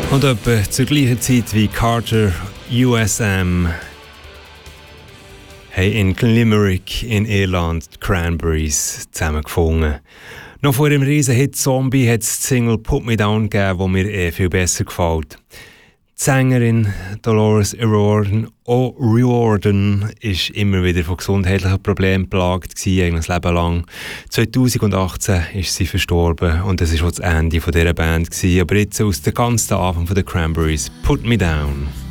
Und etwa zur gleichen Zeit wie Carter USM haben in Limerick in Irland die Cranberries zusammengefunden. Noch vor dem Riesenhit Zombie hat es die Single Put Me Down gegeben, die mir viel besser gefällt. Die Sängerin Dolores O'Riordan ist immer wieder von gesundheitlichen Problemen geplagt, eigentlich das Leben lang. 2018 ist sie verstorben und das war auch das Ende dieser Band. Aber jetzt aus der ganzen Anfang von den Cranberries, Put Me Down.